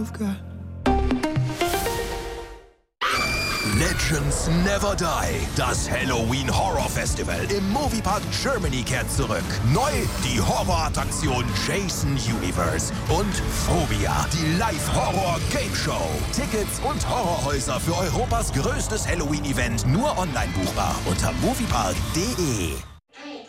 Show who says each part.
Speaker 1: Legends Never Die. Das Halloween Horror Festival im Moviepark Germany kehrt zurück. Neu die Horrorattraktion Jason Universe und Phobia, die Live-Horror-Game-Show. Tickets und Horrorhäuser für Europas größtes Halloween-Event nur online buchbar unter moviepark.de.